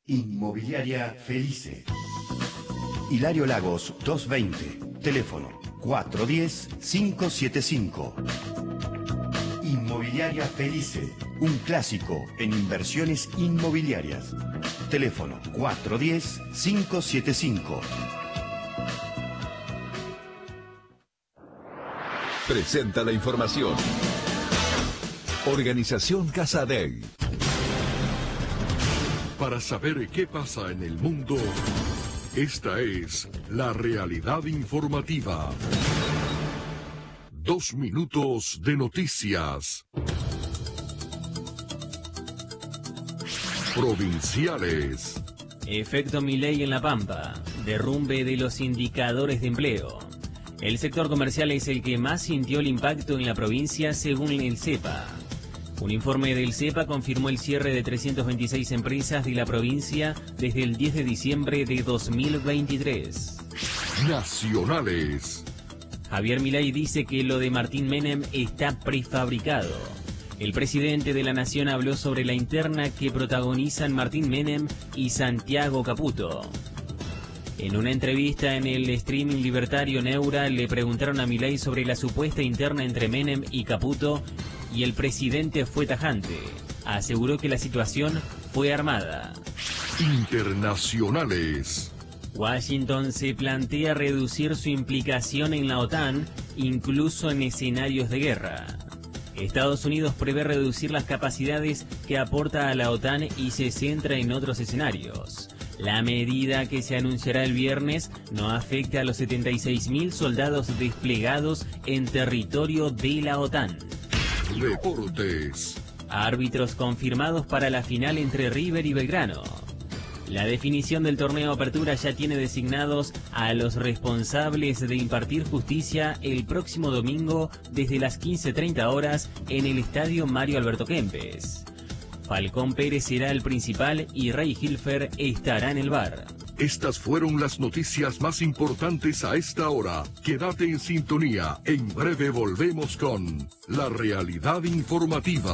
Inmobiliaria Felice. Hilario Lagos 220, teléfono 410-575. Inmobiliaria Felice, un clásico en inversiones inmobiliarias. Teléfono 410-575. Presenta la información. Organización Casa Dei. Para saber qué pasa en el mundo, esta es la realidad informativa. 2 minutos de noticias. Provinciales. Efecto Milei en La Pampa. Derrumbe de los indicadores de empleo. El sector comercial es el que más sintió el impacto en la provincia según el CEPA. Un informe del CEPA confirmó el cierre de 326 empresas de la provincia desde el 10 de diciembre de 2023. Nacionales. Javier Milei dice que lo de Martín Menem está prefabricado. El presidente de la Nación habló sobre la interna que protagonizan Martín Menem y Santiago Caputo. En una entrevista en el streaming libertario Neura le preguntaron a Milei sobre la supuesta interna entre Menem y Caputo y el presidente fue tajante. Aseguró que la situación fue armada. Internacionales. Washington se plantea reducir su implicación en la OTAN, incluso en escenarios de guerra. Estados Unidos prevé reducir las capacidades que aporta a la OTAN y se centra en otros escenarios. La medida que se anunciará el viernes no afecta a los 76.000 soldados desplegados en territorio de la OTAN. Deportes. Árbitros confirmados para la final entre River y Belgrano. La definición del torneo Apertura ya tiene designados a los responsables de impartir justicia el próximo domingo desde las 15:30 horas en el estadio Mario Alberto Kempes. Falcón Pérez será el principal y Ray Hilfer estará en el VAR. Estas fueron las noticias más importantes a esta hora. Quédate en sintonía. En breve volvemos con la realidad informativa.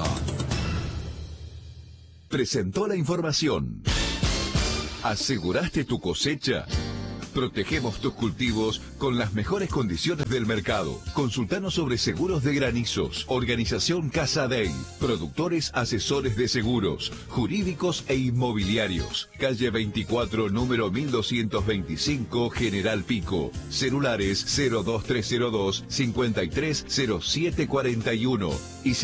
Presentó la información. ¿Aseguraste tu cosecha? Protegemos tus cultivos con las mejores condiciones del mercado. Consultanos sobre seguros de granizos. Organización Casa Dei. Productores asesores de seguros, jurídicos e inmobiliarios. Calle 24, número 1225, General Pico. Celulares 02302 530741 y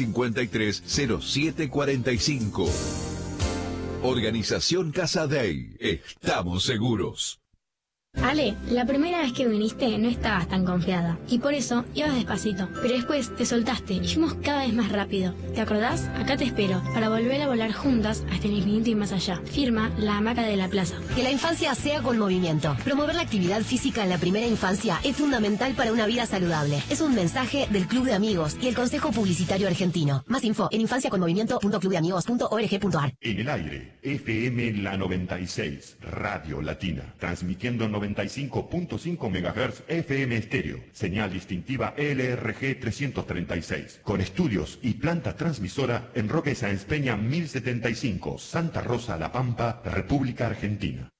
530745. Organización Casa Dei. Estamos seguros. Ale, la primera vez que viniste no estabas tan confiada y por eso ibas despacito, pero después te soltaste y fuimos cada vez más rápido. ¿Te acordás? Acá te espero para volver a volar juntas hasta el infinito y más allá. Firma La Hamaca de la Plaza. Que la infancia sea con movimiento. Promover la actividad física en la primera infancia es fundamental para una vida saludable. Es un mensaje del Club de Amigos y el Consejo Publicitario Argentino. Más info en infanciaconmovimiento.clubdeamigos.org.ar. En el aire, FM La 96, Radio Latina, transmitiendo 95.5 MHz FM estéreo, señal distintiva LRG 336, con estudios y planta transmisora en Roque Sáenz Peña 1075, Santa Rosa, La Pampa, República Argentina.